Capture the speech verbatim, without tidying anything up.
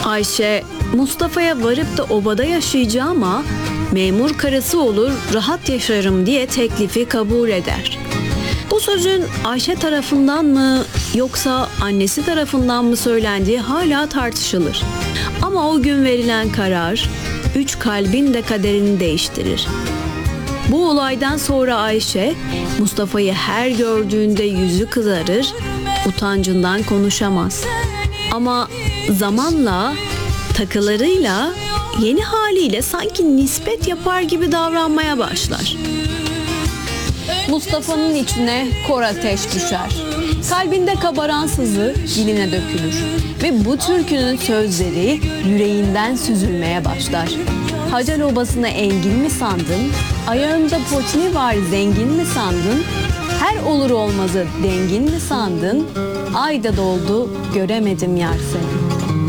Ayşe, Mustafa'ya varıp da obada yaşayacağıma memur karısı olur, rahat yaşarım diye teklifi kabul eder. Bu sözün Ayşe tarafından mı yoksa annesi tarafından mı söylendiği hala tartışılır. Ama o gün verilen karar üç kalbin de kaderini değiştirir. Bu olaydan sonra Ayşe, Mustafa'yı her gördüğünde yüzü kızarır, utancından konuşamaz. Ama zamanla, takılarıyla, yeni haliyle sanki nispet yapar gibi davranmaya başlar. Mustafa'nın içine kor ateş düşer. Kalbinde kabaran sızı diline dökülür. Ve bu türkünün sözleri yüreğinden süzülmeye başlar. Hacer obasını engin mi sandın? Ayağında potini var zengin mi sandın? Her olur olmazı dengin mi sandın? Ayda doldu göremedim yar seni.